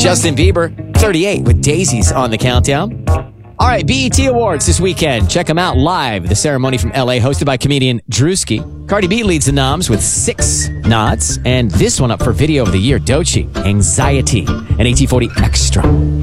Justin Bieber, 38 with Daisies on the countdown. All right, BET Awards this weekend. Check them out live. The ceremony from LA, hosted by comedian Drewski. Cardi B leads the noms with 6 nods. And this one up for Video of the Year, Doechii, Anxiety, and AT40 Extra.